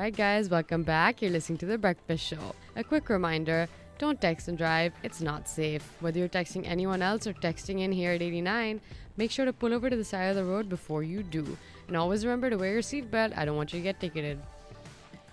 Alright, guys, welcome back. You're listening to The Breakfast Show. A quick reminder, don't text and drive, it's not safe. Whether you're texting anyone else or texting in here at 89, make sure to pull over to the side of the road before you do. And always remember to wear your seatbelt, I don't want you to get ticketed.